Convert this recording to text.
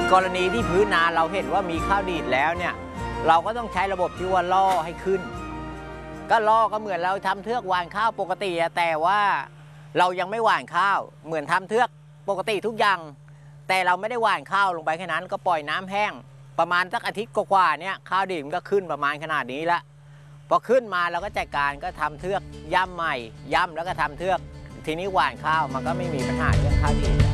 กรณีที่พื้นนาเราเห็นว่ามีข้าวดีดแล้วเนี่ยเราก็ต้องใช้ระบบที่ว่าล่อให้ขึ้นก็ล่อก็เหมือนเราทำเทือกหว่านข้าวปกติแต่ว่าเรายังไม่หว่านข้าวเหมือนทำเทือกปกติทุกอย่างแต่เราไม่ได้หว่านข้าวลงไปแค่นั้นก็ปล่อยน้ำแห้งประมาณสักอาทิตย์กว่าๆเนี่ยข้าวดีดมันก็ขึ้นประมาณขนาดนี้ละพอขึ้นมาเราก็จัดการก็ทำเทือกย่ำใหม่ย่ำแล้วก็ทำเทือกทีนี้หว่านข้าวมันก็ไม่มีปัญหาเรื่องข้าวดีด